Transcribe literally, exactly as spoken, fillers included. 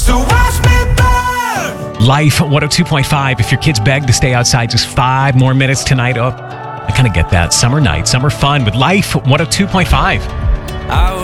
So watch me burn. Life one oh two point five. If your kids beg to stay outside just five more minutes tonight, oh, I kind of get that. Summer night, summer fun with Life one oh two point five. I